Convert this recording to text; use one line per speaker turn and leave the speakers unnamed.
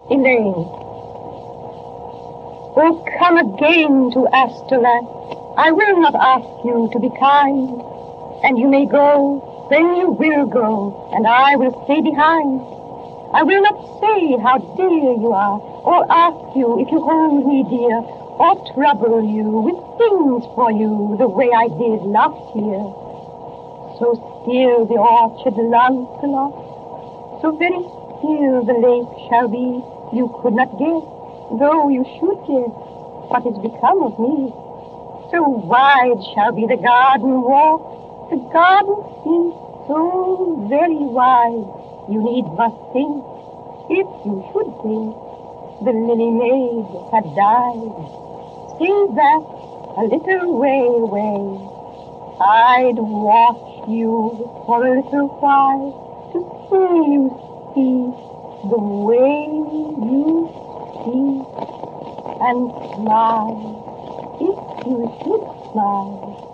Elaine. Oh, come again to Astolat. I will not ask you to be kind, and you may go, then you will go, and I will stay behind. I will not say how dear you are, or ask you if you hold me dear, or trouble you with things for you the way I did last year. So still the orchard, Lancelot, so very still the lake shall be. You could not guess, though you should guess, what is become of me. So wide shall be the garden walk, the garden seems so very wide. You need but think, if you should think, the lily maid had died. Say that a little way away, I'd watch you for a little while to see you speak the way you speak and smile if you should smile.